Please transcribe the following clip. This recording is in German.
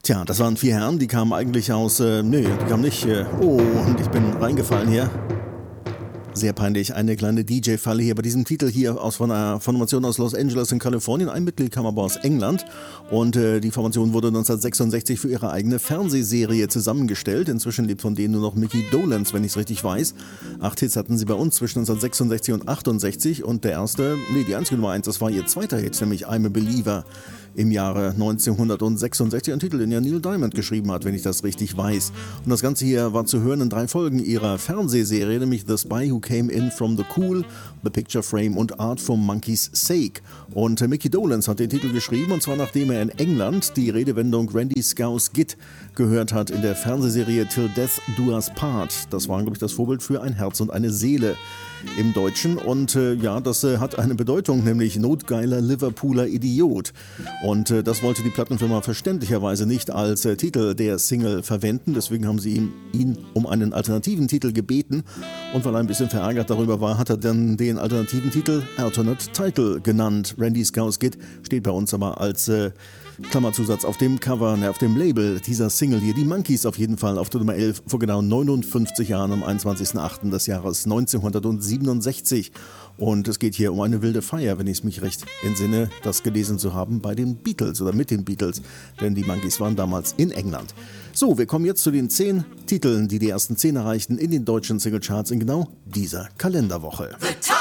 Tja, das waren 4 Herren, die kamen eigentlich aus, die kamen nicht, und ich bin reingefallen hier. Sehr peinlich, eine kleine DJ-Falle hier bei diesem Titel hier von einer Formation aus Los Angeles in Kalifornien. Ein Mitglied kam aber aus England und die Formation wurde 1966 für ihre eigene Fernsehserie zusammengestellt. Inzwischen lebt von denen nur noch Mickey Dolenz, wenn ich es richtig weiß. 8 Hits hatten sie bei uns zwischen 1966 und 68 und die einzige Nummer 1, das war ihr zweiter Hit, nämlich I'm a Believer. Im Jahre 1966, ein Titel, den ja Neil Diamond geschrieben hat, wenn ich das richtig weiß. Und das Ganze hier war zu hören in 3 Folgen ihrer Fernsehserie, nämlich The Spy Who Came In From The Cool, The Picture Frame und Art for Monkey's Sake. Und Mickey Dolenz hat den Titel geschrieben, und zwar nachdem er in England die Redewendung Randy Scouse Git gehört hat in der Fernsehserie Till Death Do Us Part. Das war, glaube ich, das Vorbild für ein Herz und eine Seele im Deutschen. Und das hat eine Bedeutung, nämlich notgeiler Liverpooler Idiot. Und das wollte die Plattenfirma verständlicherweise nicht als Titel der Single verwenden. Deswegen haben sie ihn um einen alternativen Titel gebeten. Und weil er ein bisschen verärgert darüber war, hat er dann den alternativen Titel Alternate Title genannt. Randy Scouse Git steht bei uns aber als Klammerzusatz auf dem Cover, auf dem Label dieser Single hier. Die Monkees auf jeden Fall auf der Nummer 11 vor genau 59 Jahren am 21.08. des Jahres 1967. Und es geht hier um eine wilde Feier, wenn ich es mich recht entsinne, das gelesen zu haben bei den Beatles oder mit den Beatles, denn die Monkees waren damals in England. So, wir kommen jetzt zu den 10 Titeln, die ersten 10 erreichten in den deutschen Singlecharts in genau dieser Kalenderwoche.